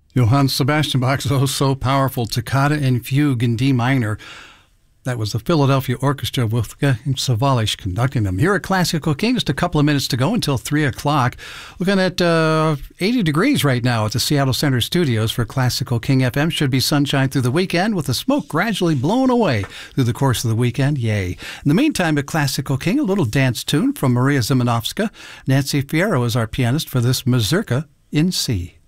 Johann Sebastian Bach's Oh So Powerful Toccata and Fugue in D minor. That was the Philadelphia Orchestra with Wolfgang Sawallisch conducting them. Here at Classical King, just a couple of minutes to go until 3 o'clock. Looking at 80 degrees right now at the Seattle Center studios for Classical King FM. Should be sunshine through the weekend with the smoke gradually blown away through the course of the weekend. Yay. In the meantime, at Classical King, a little dance tune from Maria Zimánowska. Nancy Fierro is our pianist for this Mazurka in C.